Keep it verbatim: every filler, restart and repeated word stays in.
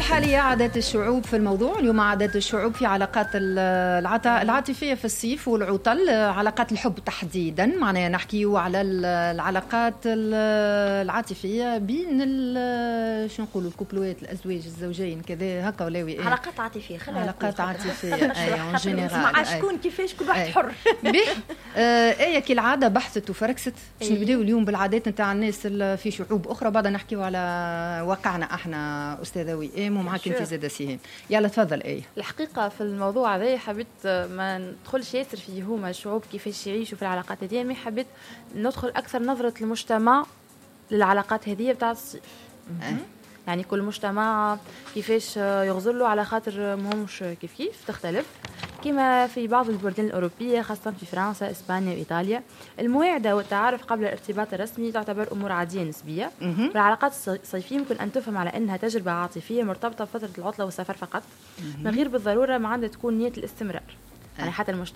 الحالية عادات الشعوب في الموضوع. اليوم عادات الشعوب في علاقات العاطفية في الصيف والعطل، علاقات الحب تحديدا. معناها نحكيو على العلاقات العاطفية بين شو نقولوا الكوبلوات، الأزواج، الزوجين كذا هكا ولاوي. علاقات عاطفية، خلينا علاقات عاطفية اي جينيرال مع شكون كيفاش كل واحد حر. به ايه كالعادة بحثت وفركست. باش نبداو اليوم بالعادات نتاع الناس في شعوب أخرى، بعد نحكيو على واقعنا احنا أستاذة وئام ومعك انت زاده سهام. يلا تفضل. ايه الحقيقه في الموضوع هذا حبيت ما ندخلش ياسر فيه هما الشعوب كيفاش يعيشوا في العلاقات هذه، مي حبيت ندخل اكثر نظره المجتمع للعلاقات هذه بتاع الصيف. أه. يعني كل مجتمع كيفاش يغزر له على خاطر ماهمش كيف كيف تختلف، كما في بعض البلدان الأوروبية خاصة في فرنسا إسبانيا وإيطاليا. المواعدة والتعارف قبل الارتباط الرسمي تعتبر أمور عادية نسبية. والعلاقات الصيفية يمكن أن تفهم على أنها تجربة عاطفية مرتبطة بفترة العطلة والسفر فقط، من غير بالضرورة ما عندها تكون نية الاستمرار. يعني حتى المجتمع